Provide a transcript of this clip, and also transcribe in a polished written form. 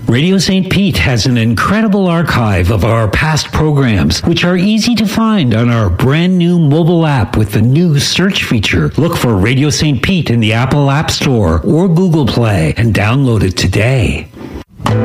Radio St. Pete has an incredible archive of our past programs, which are easy to find on our brand new mobile app with the new search feature. Look for Radio St. Pete in the Apple App Store or Google Play and download it today.